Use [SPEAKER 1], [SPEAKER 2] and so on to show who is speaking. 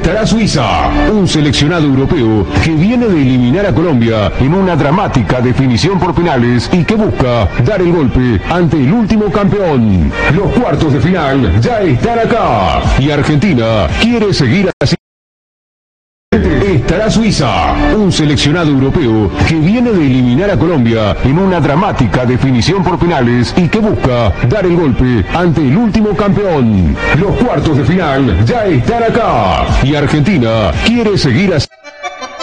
[SPEAKER 1] estará Suiza, un seleccionado europeo que viene de eliminar a Colombia en una dramática definición por penales y que busca dar el golpe ante el último campeón. Los cuartos de final ya están acá y Argentina quiere seguir así. Estará Suiza, un seleccionado europeo que viene de eliminar a Colombia en una dramática definición por penales y que busca dar el golpe ante el último campeón. Los cuartos de final ya están acá y Argentina quiere seguir así.